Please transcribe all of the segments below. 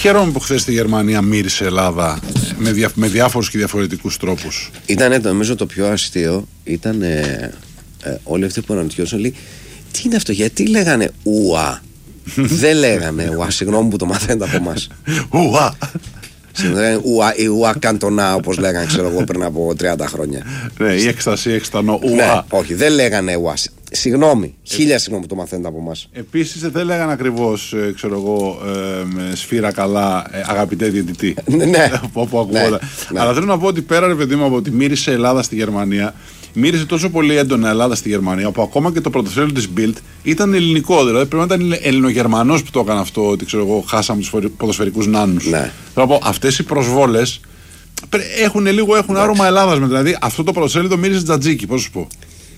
χαίρομαι που χθες στη Γερμανία μύρισε Ελλάδα με διάφορους και διαφορετικούς τρόπους. Ήταν νομίζω το πιο αστείο. Ήταν όλοι αυτοί που αναρωτιόντουσαν, λέει, τι είναι αυτό, γιατί λέγανε ουα. Δεν λέγανε ουα, συγγνώμη που το μαθαίνετε από εμάς. Ουα. Η ουα καντονά, όπως λέγανε, ξέρω εγώ, πριν από 30 χρόνια. Ναι, η έκσταση, έξτανο, ουα. Ναι, όχι, δεν λέγανε ουα. Συγγνώμη, χίλια συγγνώμη που το μαθαίνετε από εμάς. Επίσης δεν λέγανε ακριβώς, ξέρω εγώ, σφύρα καλά, αγαπητέ διαιτητή. Ναι. Όπου ακούγονταν. Αλλά θέλω να πω ότι πέρα, ρε παιδί μου, από ότι μύρισε Ελλάδα στη Γερμανία, μύρισε τόσο πολύ έντονα Ελλάδα στη Γερμανία, που ακόμα και το πρωτοσέλιδο της Bild ήταν ελληνικό. Δηλαδή πρέπει να ήταν Ελληνογερμανός που το έκανε αυτό, ότι ξέρω εγώ, χάσαμε τους ποδοσφαιρικούς νάνους. Ναι. Θέλω να πω, αυτές οι προσβόλες έχουν άρωμα Ελλάδας. Δηλαδή αυτό το πρωτοσέλιδο μύριζε τζατζίκι, πώς σου πω.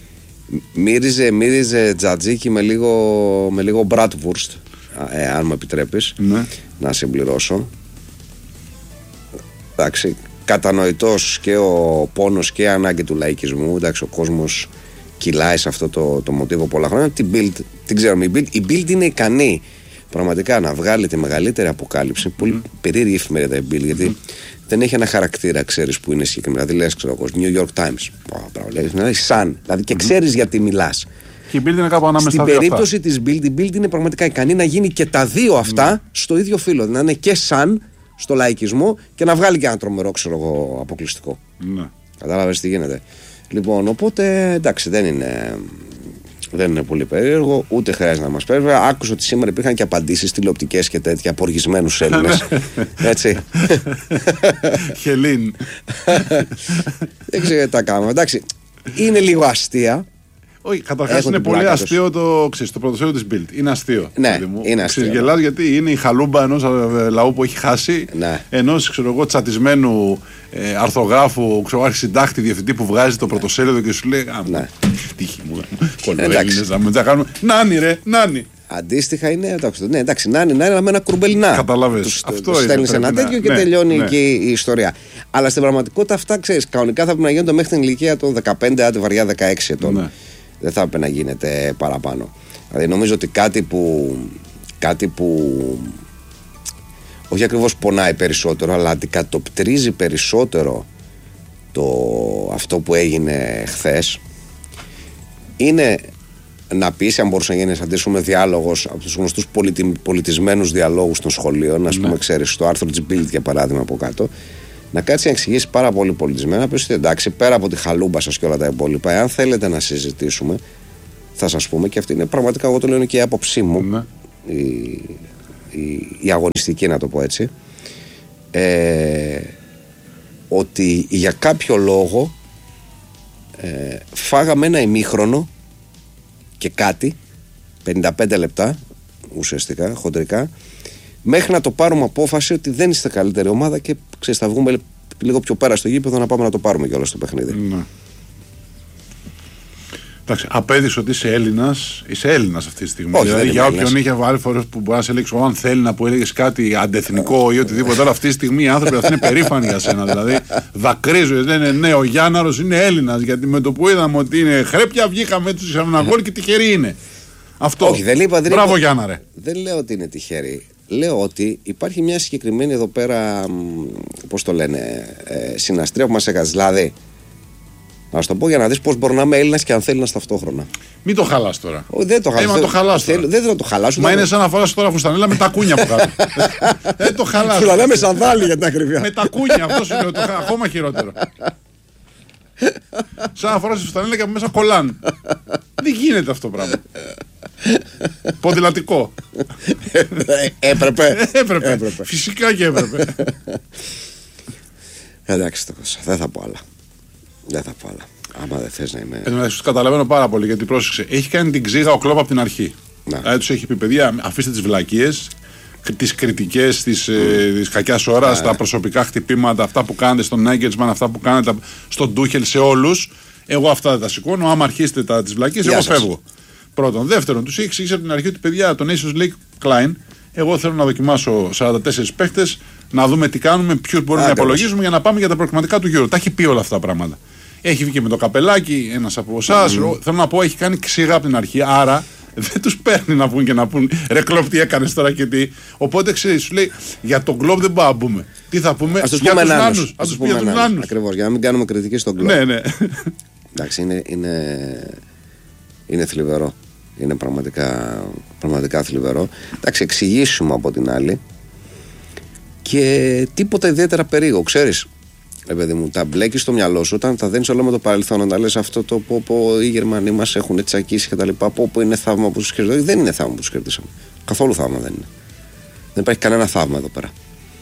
Μύριζε τζατζίκι με λίγο bratwurst, αν μου επιτρέπεις, ναι, να συμπληρώσω. Εντάξει, κατανοητός και ο πόνος και η ανάγκη του λαϊκισμού. Εντάξει, ο κόσμος κυλάει σε αυτό το μοτίβο πολλά χρόνια. Την Bild, την ξέρουμε. Η Bild είναι ικανή πραγματικά να βγάλει τη μεγαλύτερη αποκάλυψη. Πολύ περίεργη εφημερίδα η Bild, γιατί δεν έχει ένα χαρακτήρα, ξέρεις, που είναι συγκεκριμένα. Δηλαδή λες, ξέρω εγώ, New York Times. Δηλαδή Sun. Δηλαδή και ξέρεις γιατί μιλάς. Και η Bild είναι κάπου ανάμεσα στην στα δύο περίπτωση αυτά. της Bild, η Bild είναι πραγματικά ικανή να γίνει και τα δύο αυτά στο ίδιο φύλλο. Να είναι και Sun στο λαϊκισμό και να βγάλει και ένα τρομερό, ξέρω εγώ, αποκλειστικό. Ναι. Κατάλαβες τι γίνεται. Λοιπόν, οπότε εντάξει, δεν είναι πολύ περίεργο, ούτε χρειάζεται να μας παίρνει. Άκουσα ότι σήμερα υπήρχαν και απαντήσεις τηλεοπτικές και τέτοια από οργισμένους Έλληνες. Έτσι. Χελίν. Δεν ξέρω τι τα κάνουμε. Εντάξει, είναι λίγο αστεία. Όχι, καταρχάς είναι πολύ αστείο το πρωτοσέλιδο της Bild. Είναι αστείο. Ναι, είναι αστείο. Ξεγελάς γιατί είναι η χαλούμπα ενός λαού που έχει χάσει, ναι, ενός, ξέρω εγώ, τσατισμένου αρθογράφου, ξέρω, αρχισυντάκτη, διευθυντή που βγάζει το πρωτοσέλιδο και σου λέει ναι, τύχη μου, κολοέλληνες να μην κάνουμε. Νάνι ρε, νάνι. Αντίστοιχα είναι, ναι, εντάξει, νάνι, αλλά με ένα κουρμπελινά. Καταλαβαίνεις. Αυτό είναι. Στέλνεις ένα τέτοιο και τελειώνει και η ιστορία. Αλλά στην πραγματικότητα αυτά, ξέρεις, κανονικά θα πρέπει να γίνονται μέχρι την ηλικία των 15, άντε βαριά 16 ετών. Ναι. Δεν θα έπρεπε να γίνεται παραπάνω. Δηλαδή νομίζω ότι κάτι που όχι ακριβώς πονάει περισσότερο, αλλά αντικατοπτρίζει περισσότερο αυτό που έγινε χθες, είναι να πεις, αν μπορούσε να γίνει, αντίστοιχο διάλογος από τους γνωστούς πολιτισμένους διαλόγους των σχολείων, ας πούμε, ξέρεις, στο άρθρο της Bild για παράδειγμα από κάτω, να κάτσει να εξηγήσει πάρα πολύ πολιτισμένα, να πει ότι εντάξει, πέρα από τη χαλούμπα σας και όλα τα υπόλοιπα, εάν θέλετε να συζητήσουμε, θα σας πούμε, και αυτή είναι πραγματικά, εγώ το λέω, και η άποψή μου, η αγωνιστική, να το πω έτσι, ότι για κάποιο λόγο φάγαμε ένα ημίχρονο και κάτι, 55 λεπτά ουσιαστικά, χοντρικά, μέχρι να το πάρουμε απόφαση ότι δεν είστε καλύτερη ομάδα και ξέρεις, θα βγούμε λίγο πιο πέρα στο γήπεδο να πάμε να το πάρουμε κιόλας στο παιχνίδι. Ναι. Εντάξει, απέδειξε ότι είσαι Έλληνας αυτή τη στιγμή. Όχι, δηλαδή, για όποιον είχε βάλει φορές που μπορεί να σε λέξει, αν θέλει να που έλεγες κάτι αντεθνικό ή οτιδήποτε άλλο, αυτή τη στιγμή οι άνθρωποι αυτοί είναι περήφανοι για σένα. Δηλαδή, δακρύζουν, λένε ναι, ο Γιάνναρος είναι Έλληνας. Γιατί με το που είδαμε ότι είναι χρέπια, βγήκαμε έτσι σε ένα γκολ και τυχεροί είναι. Αυτό. Όχι, Μπράβο, Γιάνναρε. Δεν λέω ότι είναι τυχεροί. Λέω ότι υπάρχει μια συγκεκριμένη εδώ πέρα, πώς το λένε, συναστρία που μας έκανες. Δηλαδή, να σου το πω για να δεις πώς μπορεί να είμαι Έλληνας και αν θέλει να ταυτόχρονα. Μην το χαλάς τώρα. Δεν το χαλάς. Δεν θέλω να το χαλάσω. Μα είναι σαν να φοράς τώρα φουστανέλα με τα κούνια που κάτω. Δεν το χαλάς. Φουστανέλα με σανδάλι για την ακρίβεια. Με τα κούνια, αυτό σου λέω. Ακόμα χειρότερο. Σαν να φοράς φουστανέλα και από μέσα κολλάν. Δεν γίνεται αυτό το πράγμα. Ποδηλατικό. Έπρεπε. Φυσικά και έπρεπε. Εντάξει, δεν θα πω άλλα. Άμα δεν θες να είμαι. Τους καταλαβαίνω πάρα πολύ, γιατί πρόσεξε. Έχει κάνει την ξύγα ο Κλόπ από την αρχή. Δηλαδή τους έχει πει, παιδιά, αφήστε τις βλακίες, τις κριτικές της κακιάς ώρας, τα προσωπικά χτυπήματα, αυτά που κάνετε στον Νάγκελσμαν, αυτά που κάνετε στον Ντούχελ, σε όλους. Εγώ αυτά δεν τα σηκώνω. Άμα αρχίσετε τις βλακίες, εγώ φεύγω. Πρώτον. Δεύτερον, τους έχει εξηγήσει από την αρχή ότι, παιδιά, τον Nations League Klein, εγώ θέλω να δοκιμάσω 44 παίχτες, να δούμε τι κάνουμε, ποιους μπορούμε να υπολογίζουμε για να πάμε για τα προκριματικά του Euro. Τα έχει πει όλα αυτά τα πράγματα. Έχει βγει και με το καπελάκι ένας από εσάς. Θέλω να πω, έχει κάνει ξύγα από την αρχή. Άρα δεν τους παίρνει να βγουν και να πούν ρε κλόπ τι έκανες τώρα και τι. Οπότε ξέρεις, σου λέει για τον κλόπ δεν μπορούμε να πούμε. Τι θα πούμε, ας τους για πούμε τους νάνους. Ας τους πούμε για τους νάνους. Ακριβώς, για να μην κάνουμε κριτική στον κλόπ. Ναι. Εντάξει, είναι θλιβερό. Είναι πραγματικά θλιβερό. Εντάξει, εξηγήσουμε από την άλλη. Και τίποτα ιδιαίτερα περίεργο, ξέρεις. Παιδί μου, τα μπλέκεις στο μυαλό σου όταν τα δένεις όλα με το παρελθόν. Όταν λες αυτό το πω οι Γερμανοί μας έχουν τσακίσει και τα λοιπά. Πω είναι θαύμα που τους κερδίσαμε. Δεν είναι θαύμα που τους κερδίσαμε. Καθόλου θαύμα δεν είναι. Δεν υπάρχει κανένα θαύμα εδώ πέρα.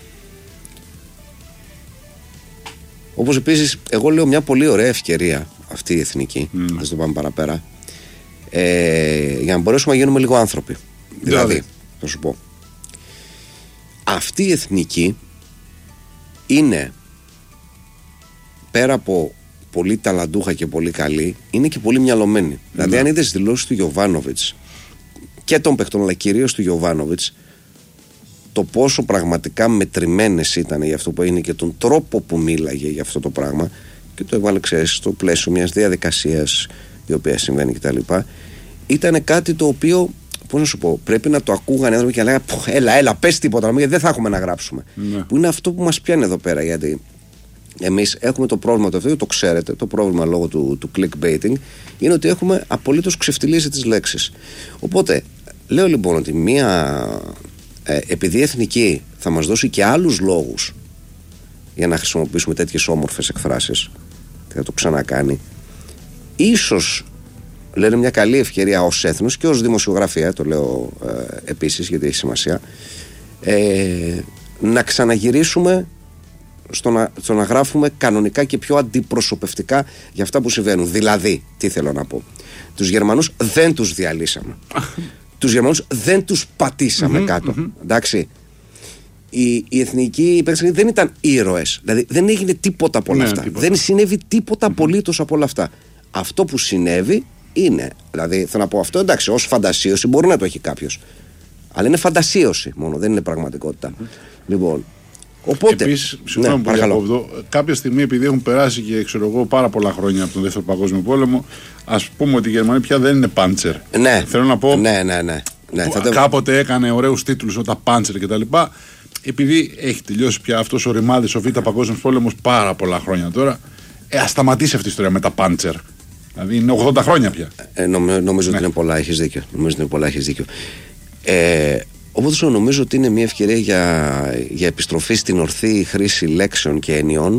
Όπως επίσης, εγώ λέω μια πολύ ωραία ευκαιρία αυτή η εθνική. Ας το πάμε παραπέρα. Για να μπορέσουμε να γίνουμε λίγο άνθρωποι. Δηλαδή, θα σου πω. Αυτή η εθνική είναι πέρα από πολύ ταλαντούχα και πολύ καλή, είναι και πολύ μυαλωμένη. Δηλαδή, αν είδες δηλώσεις του Γιοβάνοβιτς και των παιχτών, αλλά κυρίως του Γιοβάνοβιτς, το πόσο πραγματικά μετρημένες ήταν για αυτό που έγινε και τον τρόπο που μίλαγε για αυτό το πράγμα, και το έβαλε, ξέρεις, στο πλαίσιο μιας διαδικασίας η οποία συμβαίνει κτλ. Ήταν κάτι το οποίο, πώς να σου πω, πρέπει να το ακούγανε άνθρωποι και να λέγανε έλα, πες τίποτα, γιατί δεν θα έχουμε να γράψουμε. Που είναι αυτό που μας πιάνει εδώ πέρα, γιατί εμείς έχουμε το πρόβλημα το ξέρετε, το πρόβλημα λόγω του clickbaiting είναι ότι έχουμε απολύτως ξεφτιλίσει τις λέξεις. Οπότε, λέω λοιπόν ότι επειδή η εθνική θα μας δώσει και άλλους λόγους για να χρησιμοποιήσουμε τέτοιες όμορφες εκφράσεις, και θα το ξανακάνει, ίσως λένε μια καλή ευκαιρία ως έθνος και ως δημοσιογραφία, το λέω επίσης γιατί έχει σημασία, να ξαναγυρίσουμε στο να γράφουμε κανονικά και πιο αντιπροσωπευτικά για αυτά που συμβαίνουν. Δηλαδή, τι θέλω να πω, τους Γερμανούς δεν τους διαλύσαμε. Τους Γερμανούς δεν τους πατήσαμε κάτω. Εντάξει. Η εθνική υπεραξιακή δεν ήταν ήρωες. Δηλαδή δεν έγινε τίποτα από όλα αυτά. Δεν συνέβη τίποτα απολύτως από όλα αυτά. Αυτό που συνέβη είναι, δηλαδή θέλω να πω αυτό, εντάξει, ως φαντασίωση μπορεί να το έχει κάποιος. Αλλά είναι φαντασίωση μόνο, δεν είναι πραγματικότητα. Λοιπόν, οπότε. Επίσης, συγγνώμη που διακόπτω, κάποια στιγμή επειδή έχουν περάσει και ξέρω εγώ πάρα πολλά χρόνια από τον Δεύτερο Παγκόσμιο Πόλεμο, ας πούμε ότι η Γερμανία πια δεν είναι πάντσερ. Ναι. Θέλω να πω. Ναι. Κάποτε έκανε ωραίους τίτλους όταν πάντσερ κτλ. Επειδή έχει τελειώσει πια αυτός ο ρημάδης ο Β' Παγκόσμιος Πόλεμος πάρα πολλά χρόνια τώρα, ας σταματήσει αυτή η ιστορία με τα πάντσερ. Δηλαδή είναι 80 χρόνια πια. Νομίζω ότι είναι πολλά, έχεις δίκιο. Οπότε νομίζω ότι είναι μια ευκαιρία για επιστροφή στην ορθή χρήση λέξεων και ενιών,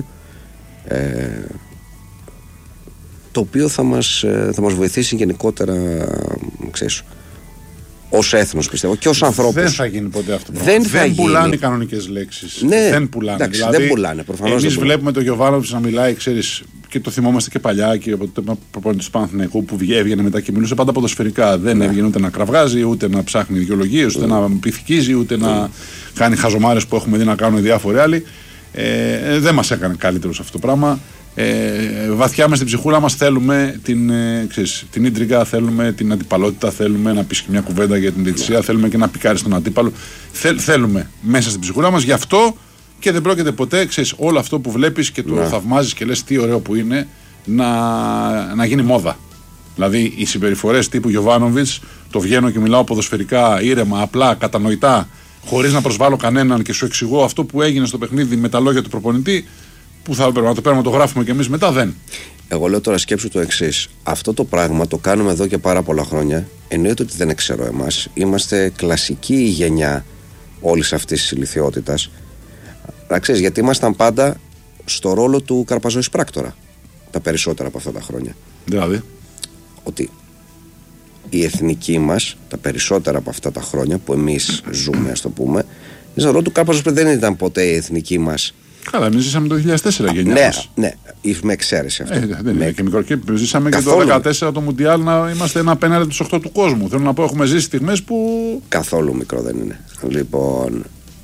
το οποίο θα μας βοηθήσει γενικότερα, ξέρεις, ως έθνος, πιστεύω, και ως ανθρώπους. Δεν θα γίνει ποτέ αυτό το πράγμα. Δεν πουλάνε οι κανονικές λέξεις. Ναι, δεν πουλάνε. Εντάξει, δηλαδή, δεν πουλάνε, προφανώς. Εμείς βλέπουμε τον Γιοβάνοβιτς να μιλάει, ξέρεις, και το θυμόμαστε και παλιά και από το προπονητή του Παναθηναϊκού που έβγαινε μετά και μιλούσε πάντα ποδοσφαιρικά. Δεν έβγαινε ούτε να κραυγάζει, ούτε να ψάχνει δικαιολογίες, ούτε να πυθικίζει, ούτε να κάνει χαζομάρες που έχουμε δει να κάνουν διάφοροι άλλοι. Δεν μας έκανε καλύτερος αυτό το πράγμα. Βαθιά μες στην ψυχούλα μας θέλουμε την ίντριγκα, θέλουμε την αντιπαλότητα, θέλουμε να πεις και μια κουβέντα για την διαιτησία, θέλουμε και να πικάρεις τον αντίπαλο. Θέλουμε μέσα στην ψυχούλα μας, γι' αυτό και δεν πρόκειται ποτέ, ξέρεις, όλο αυτό που βλέπεις και το θαυμάζεις και λες τι ωραίο που είναι, να γίνει μόδα. Δηλαδή οι συμπεριφορές τύπου Γιοβάνοβιτς, το βγαίνω και μιλάω ποδοσφαιρικά, ήρεμα, απλά, κατανοητά, χωρίς να προσβάλλω κανέναν και σου εξηγώ αυτό που έγινε στο παιχνίδι με τα λόγια του προπονητή, που θα έπρεπε να το παίρνουμε, το γράφουμε κι εμείς μετά, δεν. Εγώ λέω τώρα, σκέψου το εξής. Αυτό το πράγμα το κάνουμε εδώ και πάρα πολλά χρόνια. Εννοείται ότι δεν ξέρω εμάς. Είμαστε κλασική γενιά όλης αυτής της ηλιθιότητας. Να ξέρεις, γιατί ήμασταν πάντα στο ρόλο του Καρπαζόης πράκτορα τα περισσότερα από αυτά τα χρόνια. Δηλαδή. Ότι η εθνική μας τα περισσότερα από αυτά τα χρόνια που εμείς ζούμε, ας το πούμε, στο ρόλο του Καρπαζόης δεν ήταν ποτέ η εθνική μας. Καλά, εμείς ζήσαμε το 2004 γενιά. Ναι, με εξαίρεση αυτό. Δεν είναι και μικρό. Και ζήσαμε και το 2014 το Μουντιάλ να είμαστε ένα πέναλτι από τους 8 του κόσμου. Θέλω να πω, έχουμε ζήσει στιγμές που. Καθόλου μικρό δεν είναι. Λοιπόν.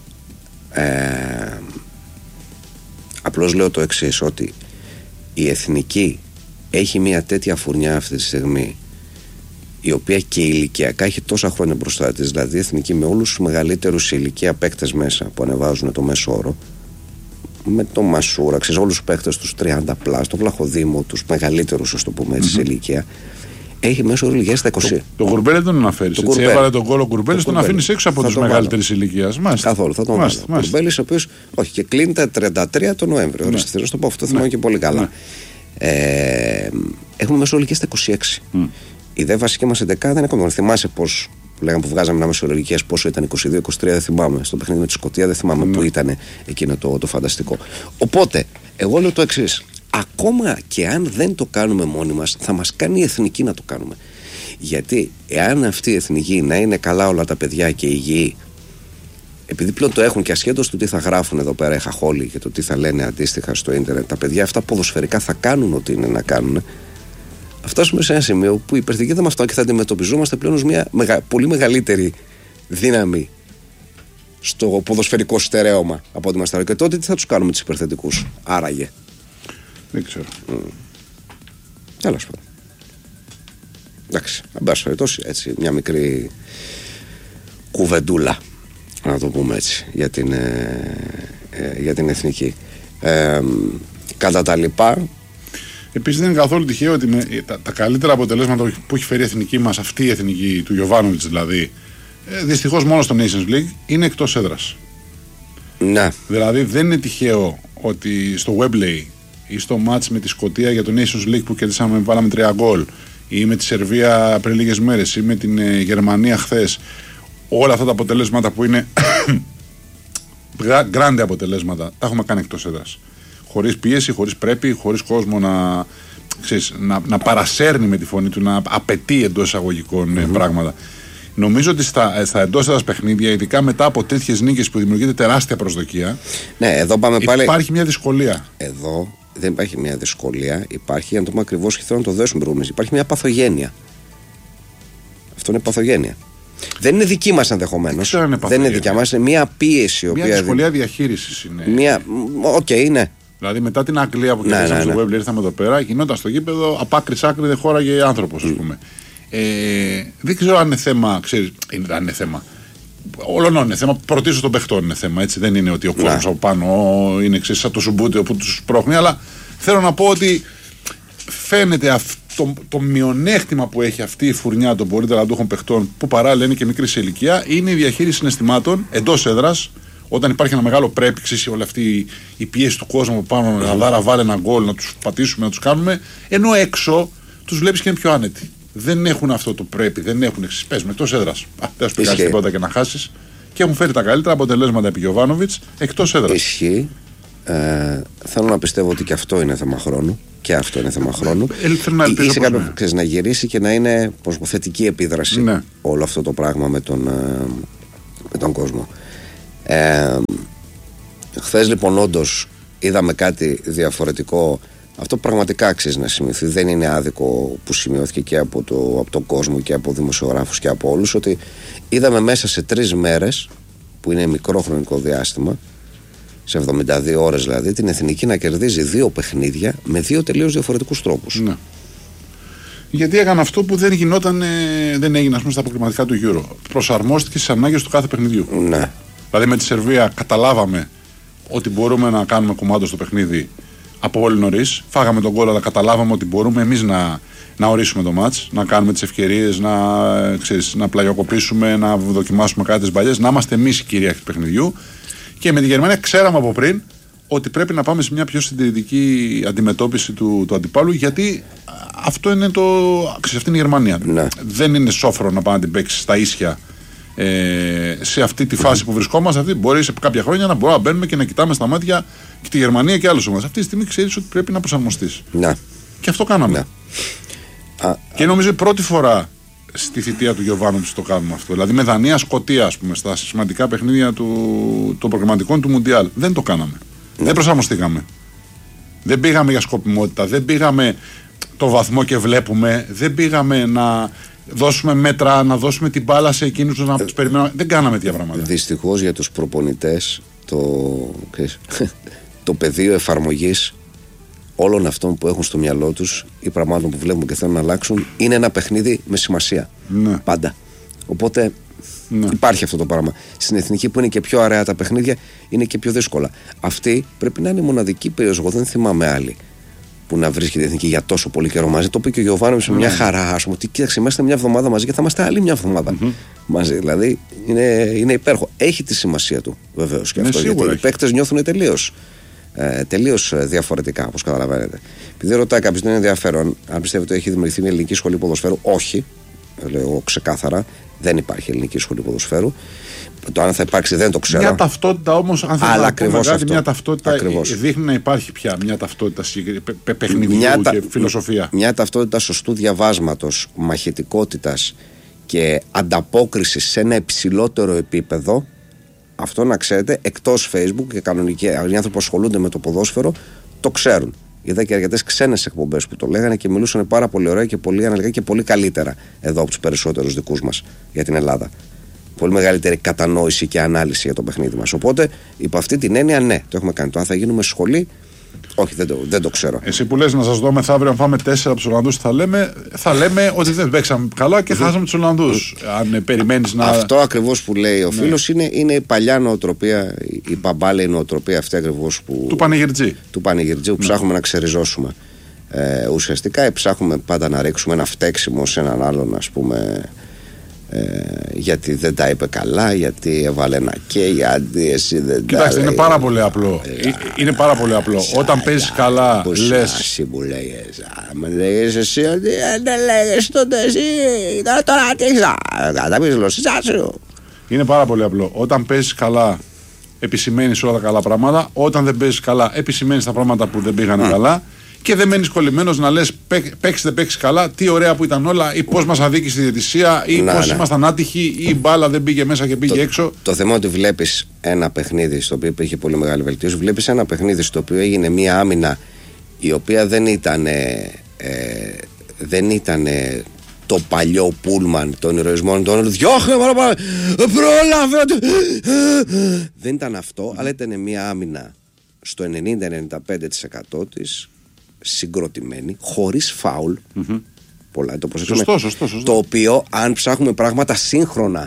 Απλώς λέω το εξής, ότι η εθνική έχει μια τέτοια φουρνιά αυτή τη στιγμή, η οποία και ηλικιακά έχει τόσα χρόνια μπροστά της. Δηλαδή η εθνική με όλους τους μεγαλύτερους σε ηλικία παίκτες μέσα που ανεβάζουν το μέσο όρο, με τον Μασούρα, ξέρεις, όλους τους παίκτες τους 30+, τον Βλαχοδήμο, τους μεγαλύτερους, ας το πούμε έτσι, σε ηλικία, Έχει μέσο όρο ηλικία στα 20. Το Γκουρμπέλη δεν τον αναφέρει. Έβαλε τον γκολ ο Γκουρμπέλη, τον αφήνει έξω από του μεγαλύτερη ηλικία. Καθόλου, θα τον βάλει. Ο Γκουρμπέλη, ο οποίο όχι και κλείνει τα 33 τον Νοέμβριο. Ναι. Θέλω να το πω, αυτό θυμάμαι και πολύ καλά. Ναι. Έχουμε μέσο όρο ηλικία στα 26. Η δε βασική μα 11 δεν είναι ακόμα. Θυμάσαι πώ λέγαμε που βγάζαμε ένα μέσο όρο ηλικία, πόσο ήταν 22-23, δεν θυμάμαι. Στο παιχνίδι με τη Σκωτία δεν θυμάμαι που ήταν εκείνο το φανταστικό. Οπότε, εγώ λέω το εξής. Ακόμα και αν δεν το κάνουμε μόνοι μας, θα μας κάνει η εθνική να το κάνουμε. Γιατί εάν αυτή η εθνική να είναι καλά όλα τα παιδιά και υγιή, επειδή πλέον το έχουν και ασχέτως του τι θα γράφουν εδώ πέρα οι χαχόλοι και το τι θα λένε αντίστοιχα στο ίντερνετ, τα παιδιά αυτά ποδοσφαιρικά θα κάνουν ό,τι είναι να κάνουν. Θα φτάσουμε σε ένα σημείο που η υπερθετική δεν μας φτάνει και θα αντιμετωπιζόμαστε πλέον ως μια πολύ μεγαλύτερη δύναμη στο ποδοσφαιρικό στερέωμα από ό,τι μας τώρα. Και τότε τι θα τους κάνουμε τους υπερθετικούς, άραγε. Δεν ξέρω. Τέλος πάντων. Εντάξει, εν πάση περιπτώσει, έτσι, μια μικρή κουβεντούλα, να το πούμε έτσι, για την εθνική. Κατά τα λοιπά. Επίσης δεν είναι καθόλου τυχαίο ότι τα καλύτερα αποτελέσματα που έχει φέρει η εθνική μας, αυτή η εθνική του Γιοβάνοβιτς δηλαδή, δυστυχώς μόνο στο Nations League, είναι εκτός έδρας. Ναι. Δηλαδή δεν είναι τυχαίο ότι στο Wembley ή στο μάτς με τη Σκωτία για το Nations League που κερδίσαμε, βάλαμε 3 γκολ, ή με τη Σερβία πριν λίγες μέρες, ή με την Γερμανία χθες, όλα αυτά τα αποτελέσματα που είναι γκράντε αποτελέσματα, τα έχουμε κάνει εκτός έδρας. Χωρίς πίεση, χωρίς πρέπει, χωρίς κόσμο να παρασέρνει με τη φωνή του, να απαιτεί εντός εισαγωγικών πράγματα. Νομίζω ότι στα εντός έδρας παιχνίδια, ειδικά μετά από τέτοιες νίκες που δημιουργείται τεράστια προσδοκία, ναι, εδώ πάμε πάλι. Υπάρχει μια δυσκολία. Εδώ δεν υπάρχει μια δυσκολία, υπάρχει, για να το πούμε ακριβώς και θέλω να το δέσουμε προηγούμενος, υπάρχει μια παθογένεια. Αυτό είναι παθογένεια. Δεν είναι δική μας ενδεχομένως. Δεν είναι δικιά μας, είναι μια πίεση. Μια δυσκολία διαχείρισης είναι. Ναι. Δηλαδή μετά την Αγγλία που κερδίσαμε στο Wembley, ήρθαμε εδώ πέρα, γινόταν στο γήπεδο, από άκρη σ' άκρη δεν χώραγε άνθρωπος, ας πούμε. Δεν ξέρω αν είναι θέμα, αν είναι θέμα. Όλων είναι θέμα. Πρωτίστως των παιχτών είναι θέμα. Έτσι. Δεν είναι ότι ο κόσμος από πάνω είναι σαν το σουμπούτιο που τους πρόχνει. Αλλά θέλω να πω ότι φαίνεται το μειονέκτημα που έχει αυτή η φουρνιά των πολύ ταλαντούχων παιχτών, που παράλληλα είναι και μικρή σε ηλικία, είναι η διαχείριση συναισθημάτων εντός έδρας. Όταν υπάρχει ένα μεγάλο πρέπει, όλη αυτή η πίεση του κόσμου από πάνω, να δάρα βάλε ένα γκολ, να τους πατήσουμε, να τους κάνουμε, ενώ έξω τους βλέπεις και είναι πιο άνετοι. Δεν έχουν αυτό το πρέπει, δεν έχουν παίζουν εκτός έδρας. Δεν σου πει τίποτα και να χάσεις. Και έχουν φέρει τα καλύτερα αποτελέσματα επί Γιοβάνοβιτς εκτός έδρας. Ισχύει. Θέλω να πιστεύω ότι και αυτό είναι θέμα χρόνου. Και αυτό είναι θέμα χρόνου. Ή να γυρίσει και να είναι θετική επίδραση όλο αυτό το πράγμα με τον κόσμο. Χθες λοιπόν όντως είδαμε κάτι διαφορετικό. Αυτό πραγματικά αξίζει να σημειωθεί. Δεν είναι άδικο που σημειώθηκε και από τον κόσμο και από δημοσιογράφους και από όλους, ότι είδαμε μέσα σε 3 μέρες, που είναι μικρό χρονικό διάστημα, σε 72 ώρες δηλαδή, την εθνική να κερδίζει 2 παιχνίδια με 2 τελείως διαφορετικούς τρόπους. Ναι. Γιατί έκανε αυτό που δεν έγινε, ας πούμε, στα αποκριματικά του Euro. Προσαρμόστηκε στις ανάγκες του κάθε παιχνιδιού. Ναι. Δηλαδή με τη Σερβία καταλάβαμε ότι μπορούμε να κάνουμε κομμάτι στο παιχνίδι από πολύ νωρίς. Φάγαμε τον γκολ, αλλά καταλάβαμε ότι μπορούμε εμείς να ορίσουμε το μάτς, να κάνουμε τις ευκαιρίες, να πλαγιοκοπήσουμε, να δοκιμάσουμε κάτι τις παλιές, να είμαστε εμείς οι κυρίαρχοι του παιχνιδιού. Και με τη Γερμανία ξέραμε από πριν ότι πρέπει να πάμε σε μια πιο συντηρητική αντιμετώπιση του αντιπάλου, γιατί αυτό είναι αυτή είναι η Γερμανία. Ναι. Δεν είναι σόφρο να πάει να την παίξει στα ίσια σε αυτή τη φάση που βρισκόμαστε. Μπορεί σε κάποια χρόνια να μπορούμε να μπαίνουμε και να κοιτάμε στα μάτια και τη Γερμανία και άλλες ομάδες. Αυτή τη στιγμή ξέρεις ότι πρέπει να προσαρμοστείς. Ναι. Και αυτό κάναμε. Ναι. Και νομίζω η πρώτη φορά στη θητεία του Γιοβάνοβιτς το κάνουμε αυτό. Δηλαδή με Δανία, Σκωτία, ας πούμε, στα σημαντικά παιχνίδια των προγραμματικών του Μουντιάλ. Δεν το κάναμε. Ναι. Δεν προσαρμοστήκαμε. Δεν πήγαμε για σκοπιμότητα. Δεν πήγαμε το βαθμό και βλέπουμε. Δεν πήγαμε να δώσουμε μέτρα, να δώσουμε την μπάλα σε εκείνους να τους περιμένουμε. Δεν κάναμε τέτοια πράγματα. Δυστυχώς για τους προπονητές το πεδίο εφαρμογής όλων αυτών που έχουν στο μυαλό τους ή πραγμάτων που βλέπουν και θέλουν να αλλάξουν είναι ένα παιχνίδι με σημασία. Ναι. Πάντα. Οπότε υπάρχει αυτό το πράγμα. Στην εθνική που είναι και πιο αραιά τα παιχνίδια είναι και πιο δύσκολα. Αυτή πρέπει να είναι η μοναδική περίοδος. Εγώ δεν θυμάμαι άλλη που να βρίσκεται η εθνική για τόσο πολύ καιρό μαζί. Το είπε και ο Γιωβάνοβιτς με μια χαρά. Ας πούμε, ότι κοίταξε, είμαστε μια εβδομάδα μαζί και θα είμαστε άλλη μια εβδομάδα μαζί. Δηλαδή είναι υπέροχο. Έχει τη σημασία του βεβαίως και αυτό. Γιατί οι παίκτες νιώθουν τελείως διαφορετικά, όπως καταλαβαίνετε. Επειδή ρωτάει κάποιος, δεν είναι ενδιαφέρον αν πιστεύετε ότι έχει δημιουργηθεί μια ελληνική σχολή ποδοσφαίρου. Όχι, λέω ξεκάθαρα, δεν υπάρχει ελληνική σχολή ποδοσφαίρου. Το αν θα υπάρξει δεν το ξέρω. Μια ταυτότητα όμως, αν θέλει να πούμε κάτι, μια ταυτότητα δείχνει να υπάρχει πια μια ταυτότητα παιχνιδιού και φιλοσοφία. Μια ταυτότητα σωστού διαβάσματος, μαχητικότητας και ανταπόκρισης σε ένα υψηλότερο επίπεδο. Αυτό να ξέρετε, εκτός Facebook και κανονικοί άνθρωποι που ασχολούνται με το ποδόσφαιρο το ξέρουν. Είδα και αρκετές ξένες εκπομπές που το λέγανε και μιλούσαν πάρα πολύ ωραία και πολύ αναλυτικά και πολύ καλύτερα εδώ από τους περισσότερους δικούς μας για την Ελλάδα. Πολύ μεγαλύτερη κατανόηση και ανάλυση για το παιχνίδι μας. Οπότε, υπό αυτή την έννοια, ναι, το έχουμε κάνει. Το αν θα γίνουμε σχολή, όχι, δεν το ξέρω. Εσύ που λες να σας δω μεθαύριο, αν φάμε 4 από τους Ολλανδούς, θα λέμε ότι δεν παίξαμε καλά και χάσαμε τους Ολλανδούς. Αν περιμένεις να. Αυτό ακριβώς που λέει ο φίλος είναι η παλιά νοοτροπία, η παμπάλαιη νοοτροπία αυτή ακριβώς που. Του πανηγυρτζή. Του πανηγυρτζή που ψάχνουμε να ξεριζώσουμε. Ουσιαστικά ψάχνουμε πάντα να ρίξουμε ένα φταίξιμο σε έναν άλλον, ας πούμε. Γιατί δεν τα είπε καλά, γιατί έβαλε ένα και γιατί εσύ δεν. Κοιτάξτε, είναι πάρα πολύ απλό. Είναι πάρα πολύ απλό. Όταν παίζεις καλά, λες. Εσύ μου λέγες, με λέγες εσύ ότι δεν λέγες τότε εσύ. Τώρα τι θα τα πεις γλωσσά σου. Είναι πάρα πολύ απλό. Όταν παίζεις καλά, επισημαίνεις όλα τα καλά πράγματα. Όταν δεν παίζεις καλά, επισημαίνεις τα πράγματα που δεν πήγανε καλά. Και δεν μένεις κολλημένος να λες παίξει δεν παίξει καλά, τι ωραία που ήταν όλα, ή πώς μας αδίκησε η διαιτησία, ή πώς ήμασταν άτυχοι, ή η μπάλα δεν πήγε μέσα και πήγε έξω. Το θέμα ότι βλέπεις ένα παιχνίδι στο οποίο υπήρχε πολύ μεγάλη βελτίωση, βλέπεις ένα παιχνίδι στο οποίο έγινε μία άμυνα η οποία δεν ήταν το παλιό πούλμαν των ηρωισμών των διώχνε παραπάνω, πρόλαβε. Δεν ήταν αυτό, αλλά ήταν μία άμυνα στο 90-95% της συγκροτημένη, χωρίς φάουλ. Πολλά, το προσέξουμε. Σωστό. Το οποίο, αν ψάχνουμε πράγματα σύγχρονα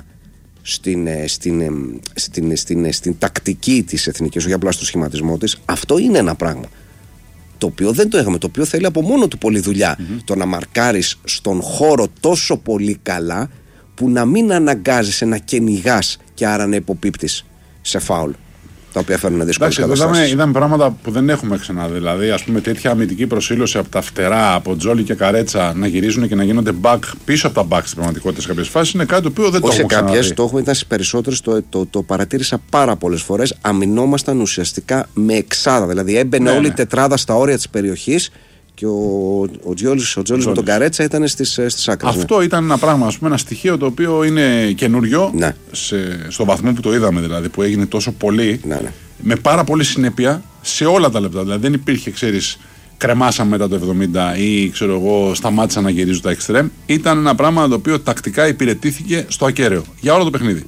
στην τακτική της εθνικής, όχι απλά στο σχηματισμό της, αυτό είναι ένα πράγμα το οποίο δεν το έχουμε, το οποίο θέλει από μόνο του πολλή δουλειά. Το να μαρκάρεις στον χώρο τόσο πολύ καλά που να μην αναγκάζεσαι να κυνηγάς και άρα να υποπίπτεις σε φάουλ, τα οποία φέρνουν δύσκολες καταστάσεις. Είδαμε πράγματα που δεν έχουμε ξαναδεί. Δηλαδή, ας πούμε, τέτοια αμυντική προσήλωση από τα φτερά, από Τζόλι και Καρέτσα να γυρίζουν και να γίνονται back πίσω από τα back στην πραγματικότητα σε κάποιες φάσεις είναι κάτι το οποίο δεν το έχουμε ξαναδεί. Σε κάποιες το έχουμε, ήταν στις περισσότερες, το παρατήρησα πάρα πολλές φορές. Αμυνόμασταν ουσιαστικά με εξάδα. Δηλαδή, έμπαινε όλη η τετράδα στα όρια της περιοχής και ο Τζόλις με τον Καρέτσα ήταν στις άκρες. Αυτό ήταν ένα πράγμα, ας πούμε, ένα στοιχείο το οποίο είναι καινούριο στο βαθμό που το είδαμε, δηλαδή, που έγινε τόσο πολύ, με πάρα πολύ συνέπεια σε όλα τα λεπτά. Δηλαδή δεν υπήρχε, ξέρεις, κρεμάσαμε μετά το 70 ή ξέρω εγώ, σταμάτησαν να γυρίζουν τα εξτρέμ. Ήταν ένα πράγμα το οποίο τακτικά υπηρετήθηκε στο ακέραιο για όλο το παιχνίδι.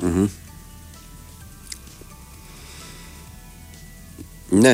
Ναι.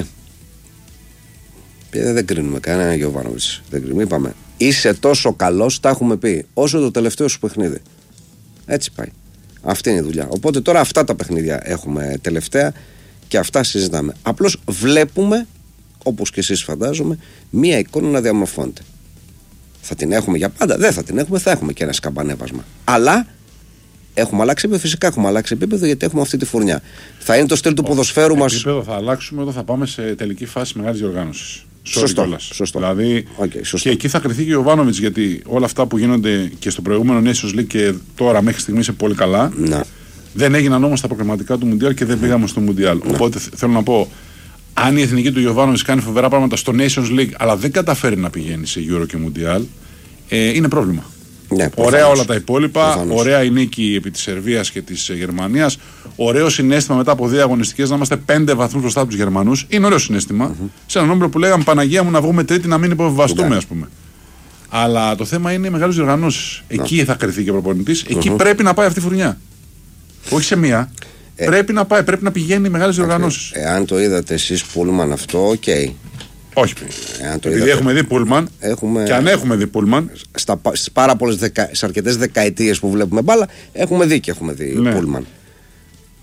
Δεν κρίνουμε κανένα Γιωβάνοβιτς. Είπαμε, είσαι τόσο καλός, τα έχουμε πει, όσο το τελευταίο σου παιχνίδι. Έτσι πάει. Αυτή είναι η δουλειά. Οπότε τώρα αυτά τα παιχνίδια έχουμε τελευταία και αυτά συζητάμε. Απλώς βλέπουμε, όπως και εσείς φαντάζομαι, μία εικόνα να διαμορφώνεται. Θα την έχουμε για πάντα? Δεν θα την έχουμε, θα έχουμε και ένα σκαμπανέβασμα. Αλλά έχουμε αλλάξει επίπεδο, φυσικά έχουμε αλλάξει επίπεδο, γιατί έχουμε αυτή τη φουρνιά. Θα είναι το στυλ του ποδοσφαίρου μας. Επίπεδο θα αλλάξουμε όταν θα πάμε σε τελική φάση μεγάλης διοργάνωσης. Σωστό. Δηλαδή, και εκεί θα κριθεί και ο Γιωβάνοβιτς, γιατί όλα αυτά που γίνονται και στο προηγούμενο Nations League και τώρα μέχρι στιγμής είναι πολύ καλά. Δεν έγιναν όμως τα προκριματικά του Μουντιάλ και δεν πήγαμε στο Μουντιάλ. Οπότε θέλω να πω, αν η εθνική του Γιωβάνοβιτς κάνει φοβερά πράγματα στο Nations League, αλλά δεν καταφέρει να πηγαίνει σε Euro και Μουντιάλ, είναι πρόβλημα. Ναι, ωραία όλα τα υπόλοιπα. Ωραία η νίκη επί της Σερβίας και της Γερμανίας. Ωραίο συναίσθημα μετά από 2 αγωνιστικές να είμαστε 5 βαθμούς μπροστά από τους Γερμανούς. Είναι ωραίο συναίσθημα. Σε έναν όμιλο που λέγαμε Παναγία μου να βγούμε τρίτη να μην υποβιβαστούμε, ας πούμε. Αλλά το θέμα είναι οι μεγάλες διοργανώσεις. Εκεί θα κρυθεί και ο προπονητής. Εκεί πρέπει να πάει αυτή η φουρνιά. Όχι σε μία. Πρέπει να πάει, πρέπει να πηγαίνει οι μεγάλες διοργανώσεις. Εάν το είδατε εσείς Πούλμαν αυτό, οκ. Όχι. Επειδή έχουμε δει Πούλμαν, και αν έχουμε δει Πούλμαν, στις πάρα πολλές, σε αρκετές δεκαετίες που βλέπουμε μπάλα, έχουμε δει Πούλμαν.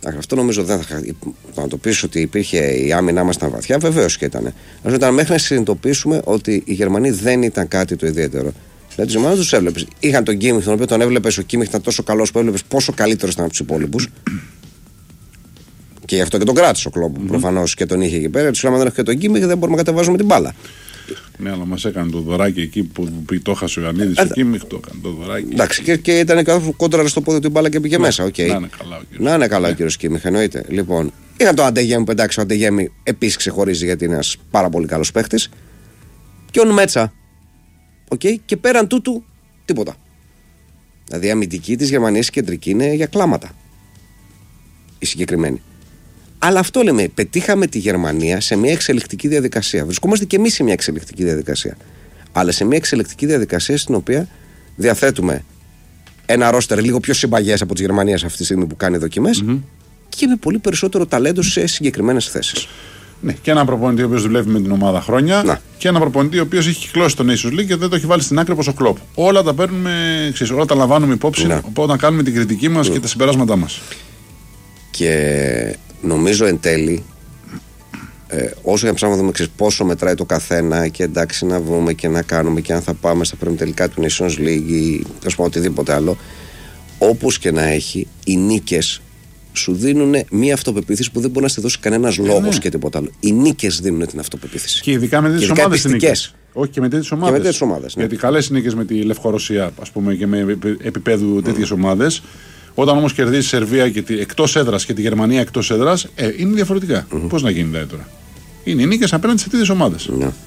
Αυτό νομίζω δεν θα. Να το πει ότι υπήρχε η άμυνά μας ήταν βαθιά, βεβαίως και ήταν. Αλλά ήταν μέχρι να συνειδητοποιήσουμε ότι οι Γερμανοί δεν ήταν κάτι το ιδιαίτερο. Δηλαδή, τους Γερμανούς τους έβλεπες. Είχαν τον Κίμιχ, τον οποίο τον έβλεπες. Ο Κίμιχ ήταν τόσο καλός που έβλεπες πόσο καλύτερος ήταν από τους υπόλοιπους. Και γι' αυτό και τον κράτησε ο Κλόπ προφανώς και τον είχε εκεί πέρα. Τους λέμε: δεν έχω και τον Κίμιχ, δεν μπορούμε να κατεβάζουμε την μπάλα. Ναι, αλλά μας έκανε το δωράκι εκεί που το έχασε ο Ιωαννίδης. Ο Κίμιχ το έκανε το δωράκι. Εντάξει, και ήταν κόντρα στο πόδι του μπάλα και πήγε μέσα. Okay. Να είναι καλά ο κύριος Κίμιχ, εννοείται. Λοιπόν, είχαν τον Αντεγέμι που εντάξει, ο Αντεγέμι επίσης ξεχωρίζει γιατί είναι ένας πάρα πολύ καλός παίχτης. Και ο Νμέτσα. Okay. Και πέραν τούτου, τίποτα. Δηλαδή η αμυντική της Γερμανίας κεντρική είναι για κλάματα. Η συγκεκριμένη. Αλλά αυτό λέμε, πετύχαμε τη Γερμανία σε μια εξελικτική διαδικασία. Βρισκόμαστε και εμείς σε μια εξελικτική διαδικασία. Αλλά σε μια εξελικτική διαδικασία στην οποία διαθέτουμε ένα ρόστερ λίγο πιο συμπαγές από τη Γερμανία αυτή τη στιγμή που κάνει δοκιμές και με πολύ περισσότερο ταλέντο σε συγκεκριμένες θέσεις. Ναι, και έναν προπονητή ο οποίος δουλεύει με την ομάδα χρόνια και έναν προπονητή ο οποίος έχει κυκλώσει τον Nations League και δεν το έχει βάλει στην άκρη όπως ο Κλόπ. Όλα τα παίρνουμε, όλα τα λαμβάνουμε υπόψη όταν κάνουμε την κριτική μας και τα συμπεράσματά μας. Και νομίζω εν τέλει, όσο για να δούμε πόσο μετράει το καθένα και εντάξει να βρούμε και να κάνουμε και αν θα πάμε στα τελικά του Nations League ή οτιδήποτε άλλο, όπως και να έχει, οι νίκες σου δίνουν μια αυτοπεποίθηση που δεν μπορεί να στη δώσει κανένας λόγος και τίποτα άλλο. Οι νίκες δίνουν την αυτοπεποίθηση. Και ειδικά με τέτοιες ομάδες νίκες. Όχι και με τέτοιες ομάδες. Γιατί καλές νίκες με τη Λευκορωσία, ας πούμε, και με επίπεδου τέτοιες ομάδες. Όταν όμως κερδίζει η Σερβία εκτός έδρας και τη Γερμανία εκτός έδρας, είναι διαφορετικά. Πώς να γίνει δηλαδή τώρα. Είναι οι νίκες απέναντι σε τέτοιες ομάδες.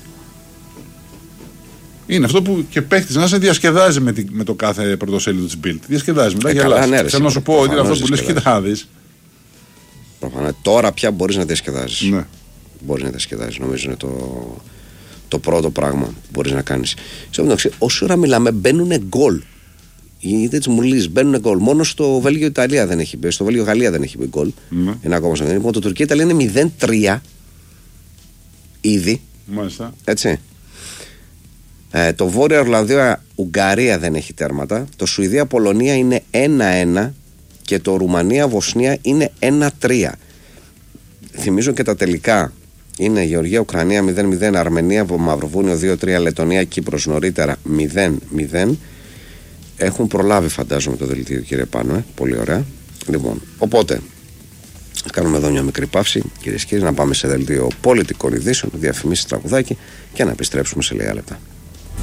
Είναι αυτό που και παίχτης να σε διασκεδάζει με το κάθε πρωτοσέλιδο της Bild. Διασκεδάζει μετά γελάς. Θέλω να σου πω ότι είναι αυτό που λες, κοίτα να δεις. Τώρα πια μπορείς να διασκεδάζεις. Ναι. Μπορείς να διασκεδάζεις, νομίζω είναι το πρώτο πράγμα που μπορείς να κάνεις. Όσο ώρα μιλάμε, μπαίνουν γκολ. Γιατί έτσι μου λες, μπαίνουν γκολ. Μόνο στο Βέλγιο-Ιταλία δεν έχει μπει. Στο Βέλγιο-Γαλλία δεν έχει μπει γκολ. Ένα ακόμα στο λοιπόν, το Τουρκία-Ιταλία είναι 0-3 ήδη. Μάλιστα. Έτσι. Το Βόρεια Ιρλανδία-Ουγγαρία δεν έχει τέρματα. Το Σουηδία-Πολωνία είναι 1-1 και το Ρουμανία-Βοσνία είναι 1-3. Θυμίζω και τα τελικά. Είναι Γεωργία-Ουκρανία 0-0, Αρμενία-Μαυροβούνιο 2-3, Λετωνία-Κύπρος νωρίτερα 0-0. Έχουν προλάβει, φαντάζομαι, το δελτίο, κύριε Πάνο. Πολύ ωραία. Λοιπόν, οπότε κάνουμε εδώ μια μικρή παύση, κυρίες και κύριοι, να πάμε σε δελτίο πολιτικών ειδήσεων, διαφημίσεις, τραγουδάκι και να επιστρέψουμε σε λίγα λεπτά.